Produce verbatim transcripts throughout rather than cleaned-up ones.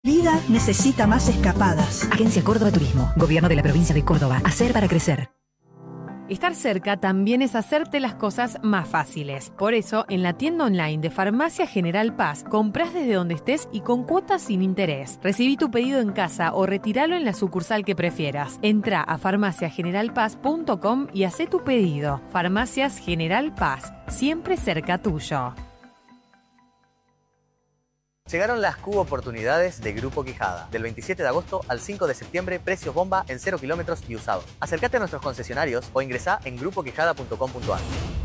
Vida necesita más escapadas. Agencia Córdoba Turismo, Gobierno de la Provincia de Córdoba. Hacer para crecer. Estar cerca también es hacerte las cosas más fáciles. Por eso, en la tienda online de Farmacia General Paz, comprás desde donde estés y con cuotas sin interés. Recibí tu pedido en casa o retíralo en la sucursal que prefieras. Entrá a farmacia general paz punto com y hacé tu pedido. Farmacias General Paz, siempre cerca tuyo. Llegaron las Cubo Oportunidades de Grupo Quijada. Del veintisiete de agosto al cinco de septiembre, precios bomba en cero kilómetros y usados. Acércate a nuestros concesionarios o ingresá en grupo quijada punto com punto a r.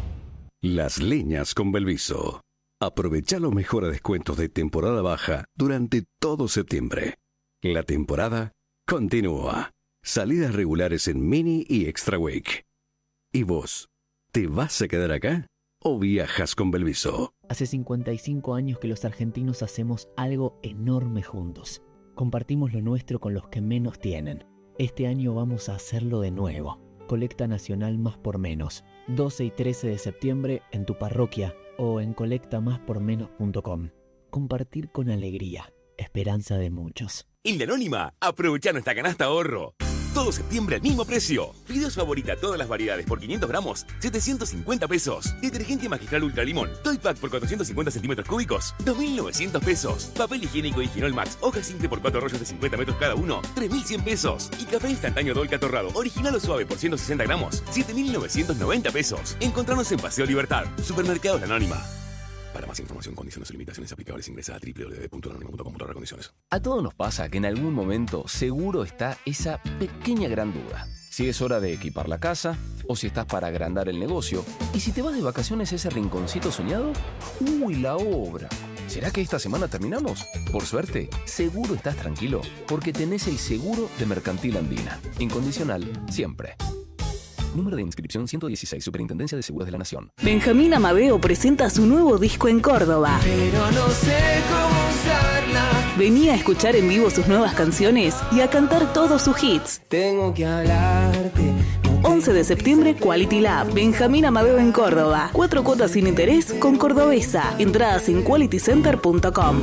Las leñas con Belviso. Aprovecha los mejores descuentos de temporada baja durante todo septiembre. La temporada continúa. Salidas regulares en Mini y Extra Week. ¿Y vos? ¿Te vas a quedar acá o viajas con Belviso? Hace cincuenta y cinco años que los argentinos hacemos algo enorme juntos. Compartimos lo nuestro con los que menos tienen. Este año vamos a hacerlo de nuevo. Colecta Nacional Más por Menos. doce y trece de septiembre en tu parroquia o en colecta más por menos punto com. Compartir con alegría. Esperanza de muchos. En La Anónima, aprovecha nuestra canasta ahorro. Todo septiembre al mismo precio. Fideos Favorita, todas las variedades por quinientos gramos, setecientos cincuenta pesos. Detergente Magistral Ultra Limón, Toy Pack por cuatrocientos cincuenta centímetros cúbicos, dos mil novecientos pesos. Papel higiénico Higienol Max, hoja simple por cuatro rollos de cincuenta metros cada uno, tres mil cien pesos. Y café instantáneo Dolca Torrado, original o suave por ciento sesenta gramos, siete mil novecientos noventa pesos. Encontranos en Paseo Libertad, Supermercados La Anónima. Para más información, condiciones y limitaciones aplicables, ingresa a doble u doble u doble u punto anónima punto com punto a r condiciones. A todos nos pasa que en algún momento seguro está esa pequeña gran duda. Si es hora de equipar la casa, o si estás para agrandar el negocio, y si te vas de vacaciones a ese rinconcito soñado, ¡uy, la obra! ¿Será que esta semana terminamos? Por suerte, seguro estás tranquilo, porque tenés el seguro de Mercantil Andina. Incondicional, siempre. Número de inscripción ciento dieciséis, Superintendencia de Seguros de la Nación. Benjamín Amadeo presenta su nuevo disco en Córdoba. Pero no sé cómo usarla. Vení a escuchar en vivo sus nuevas canciones y a cantar todos sus hits. Tengo que hablarte. once de septiembre, Quality Lab. Benjamín Amadeo en Córdoba. Cuatro cuotas sin interés con Cordobesa. Entradas en quality center punto com.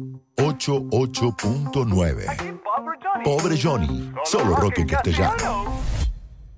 ochenta y ocho punto nueve. Pobre Johnny. Solo rock en castellano.